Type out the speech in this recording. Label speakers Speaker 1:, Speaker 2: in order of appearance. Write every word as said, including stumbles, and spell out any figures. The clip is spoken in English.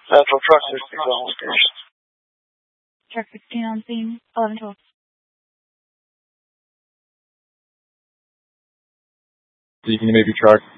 Speaker 1: Central truck sixteen on location.
Speaker 2: Truck sixteen on scene, eleven twelve.
Speaker 3: So you can maybe truck